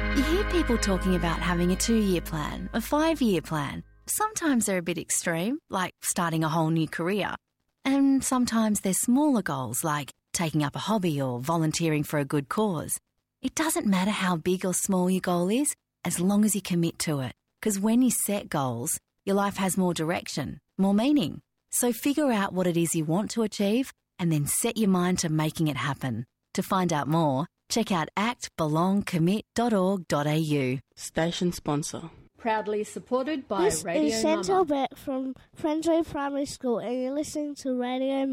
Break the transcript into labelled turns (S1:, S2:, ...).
S1: You hear people talking about having a 2-year plan, a 5-year plan. Sometimes they're a bit extreme, like starting a whole new career. And sometimes they're smaller goals, like taking up a hobby or volunteering for a good cause. It doesn't matter how big or small your goal is, as long as you commit to it. Because when you set goals, your life has more direction, more meaning. So figure out what it is you want to achieve and then set your mind to making it happen. To find out more, check out actbelongcommit.org.au.
S2: Station sponsor.
S3: Proudly supported by
S4: This
S3: Radio
S4: is Chantal
S3: Mama.
S4: Beck from Friendly Primary School, and you're listening to Radio